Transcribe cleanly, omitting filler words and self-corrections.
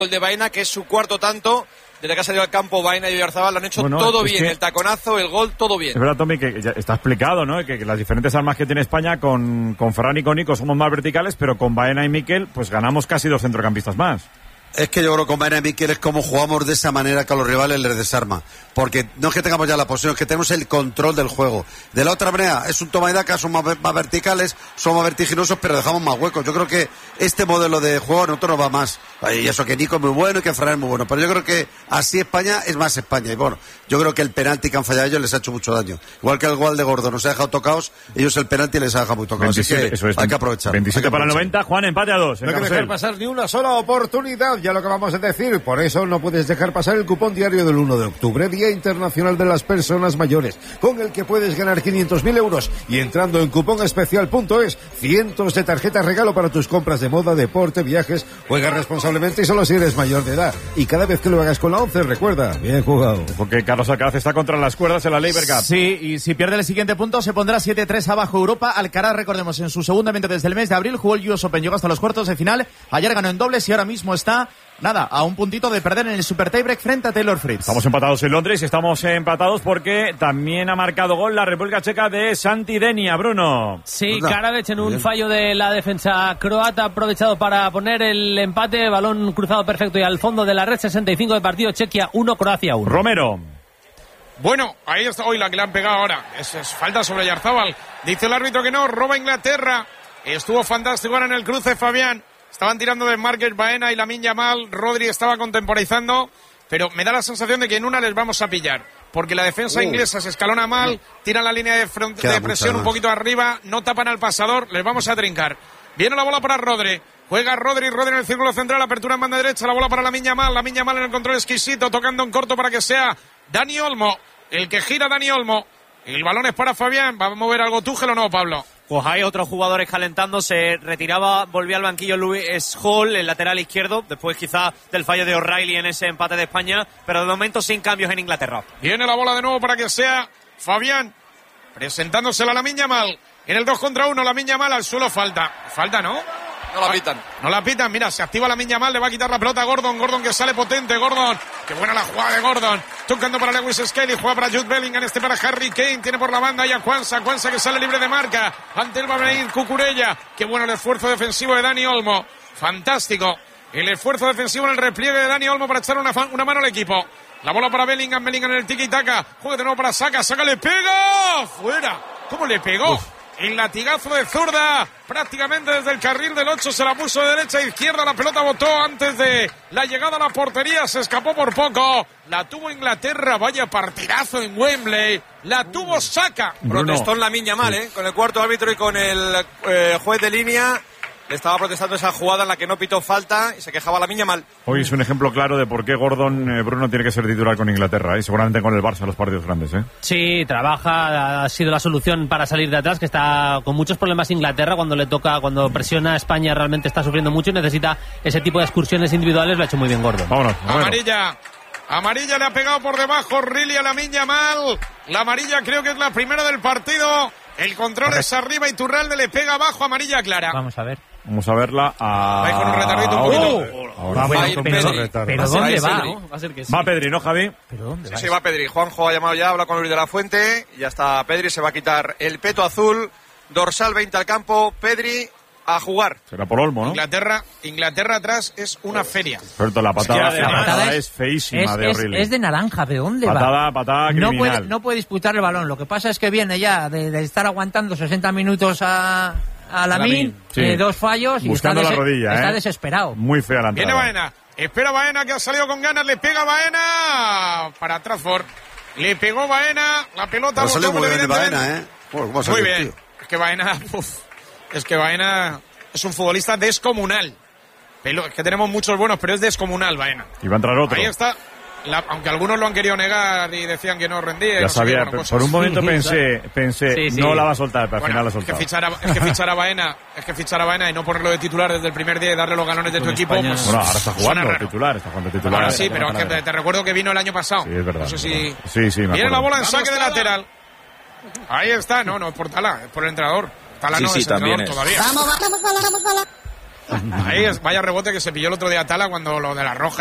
El de Baena, que es su cuarto tanto. Desde que ha salido al campo Baena y Oyarzabal lo han hecho todo bien. El taconazo, el gol, todo bien. Es verdad, Tommy, que ya está explicado, ¿no? Que las diferentes armas que tiene España con Ferran y con Nico somos más verticales, pero con Baena y Mikel pues ganamos casi 2 centrocampistas más. Es que yo creo que con Baena y Mikel es como jugamos de esa manera que a los rivales les desarma. Porque no es que tengamos ya la posesión, es que tenemos el control del juego. De la otra manera, es un toma y daca, son más verticales, son más vertiginosos, pero dejamos más huecos. Yo creo que este modelo de juego a nosotros nos va más. Y eso que Nico es muy bueno y que Ferran es muy bueno. Pero yo creo que así España es más España. Y bueno, yo creo que el penalti que han fallado ellos les ha hecho mucho daño. Igual que el gol de Gordon nos ha dejado tocados, ellos el penalti les ha dejado muy tocados. 27, así que eso es, hay que aprovechar. 27 para el 90, Juan, empate a 2. No hay que dejar pasar ni una sola oportunidad, ya lo que vamos a decir. Por eso no puedes dejar pasar el cupón diario del 1 de octubre, Día Internacional de las Personas Mayores, con el que puedes ganar 500.000 euros. Y entrando en cuponespecial.es, cientos de tarjetas regalo para tus compras de moda, deporte, viajes. Juega responsablemente y solo si eres mayor de edad. Y cada vez que lo hagas con la 11, recuerda, bien jugado. Porque Carlos Alcaraz está contra las cuerdas en la Labour Cup. Sí, y si pierde el siguiente punto se pondrá 7-3 abajo Europa. Alcaraz, recordemos, en su segundo evento desde el mes de abril jugó el US Open, llegó hasta los cuartos de final. Ayer ganó en dobles y ahora mismo está a un puntito de perder en el Super Tiebreak frente a Taylor Fritz. Estamos empatados en Londres y estamos empatados porque también ha marcado gol la República Checa de Santi Denia, Bruno. Sí, Karabec en un fallo de la defensa croata, aprovechado para poner el empate, balón cruzado perfecto y al fondo de la red. 65 de partido, Chequia 1, Croacia 1. Romero. Bueno, ahí está hoy la que le han pegado ahora. Es falta sobre Oyarzabal. Dice el árbitro que no, roba Inglaterra. Estuvo fantástico ahora en el cruce Fabián. Estaban tirando de Márquez, Baena y Lamine Yamal. Rodri estaba contemporizando, pero me da la sensación de que en una les vamos a pillar. Porque la defensa inglesa se escalona mal, tiran la línea de presión un poquito arriba, no tapan al pasador, les vamos a trincar. Viene la bola para Rodri. Juega Rodri en el círculo central, apertura en banda derecha, la bola para Lamine Yamal en el control exquisito, tocando en corto para que sea Dani Olmo, el que gira Dani Olmo. El balón es para Fabián, ¿va a mover algo Tuchel o no, Pablo? Pues hay otros jugadores calentando, se retiraba, volvía al banquillo Lewis Hall, el lateral izquierdo, después quizá del fallo de O'Reilly en ese empate de España, pero de momento sin cambios en Inglaterra. Viene la bola de nuevo para que sea Fabián, presentándosela a Lamine Yamal, en el 2 contra 1, Lamine Yamal al suelo, falta, ¿no? No la pitan. No la pitan, mira, se activa Lamine Yamal, le va a quitar la pelota a Gordon que sale potente, Gordon, qué buena la jugada de Gordon, tocando para Lewis Skelly, juega para Jude Bellingham, para Harry Kane, tiene por la banda y a Kwanza que sale libre de marca, ante él va a venir Cucurella, qué bueno el esfuerzo defensivo de Dani Olmo, fantástico, el esfuerzo defensivo en el repliegue de Dani Olmo para echar una mano al equipo, la bola para Bellingham en el tiki-taka, juega de nuevo para Saka le pega, fuera, ¿cómo le pegó? El latigazo de zurda, prácticamente desde el carril del 8, se la puso de derecha a izquierda, la pelota botó antes de la llegada a la portería, se escapó por poco, la tuvo Inglaterra, vaya partidazo en Wembley, la tuvo Saka. Protestó en Lamine Yamal, con el cuarto árbitro y con el juez de línea. Le estaba protestando esa jugada en la que no pitó falta y se quejaba Lamine Yamal. Hoy es un ejemplo claro de por qué Gordon, Bruno, tiene que ser titular con Inglaterra y seguramente con el Barça en los partidos grandes. Sí, trabaja, ha sido la solución para salir de atrás, que está con muchos problemas Inglaterra cuando le toca, cuando presiona a España realmente está sufriendo mucho y necesita ese tipo de excursiones individuales, lo ha hecho muy bien Gordon. Vámonos. Amarilla le ha pegado por debajo Riley a Lamine Yamal. La amarilla creo que es la primera del partido. El control es arriba y Turralde le pega abajo, amarilla clara. Vamos a ver. Vamos a verla. Va con un retardito un poquito. Pero ¿dónde va? ¿No? Va a ser que sí. Va Pedri, ¿no, Javi? ¿Pero dónde va? Sí, va Pedri. Juanjo ha llamado ya, habla con Luis de la Fuente. Ya está Pedri, se va a quitar el peto azul. Dorsal 20 al campo. Pedri a jugar. Será por Olmo, ¿no? Inglaterra atrás es una feria. Cierto, la patada es feísima de O'Reilly. Es de naranja, ¿de dónde va? Patada criminal. No puede disputar el balón. Lo que pasa es que viene ya de estar aguantando 60 minutos a Lamine, sí. 2 fallos buscando y la rodilla, está desesperado. Muy fea la entrada. Viene Baena, espera Baena que ha salido con ganas, le pega Baena para Trafford, le pegó Baena, la pelota salió muy bien Baena, muy bien, tío. Es que Baena es un futbolista descomunal, es que tenemos muchos buenos, pero es descomunal Baena. Y va a entrar otro. Ahí está. Aunque algunos lo han querido negar y decían que no rendía. Ya sabía, por un momento pensé sí. No la va a soltar, pero al final la ha soltado. Es que fichar a Baena y no ponerlo de titular desde el primer día y darle los galones de tu equipo. Pues, bueno, ahora está jugando titular. Ahora sí, pero es que te recuerdo que vino el año pasado. Sí, es verdad. No sé si... Sí, me viene la bola en saque de lateral. Ahí está, no es por Tala, es por el entrenador. Tala no es entrenador todavía. Vamos, bala. Ahí vaya rebote que se pilló el otro día Tala cuando lo de la roja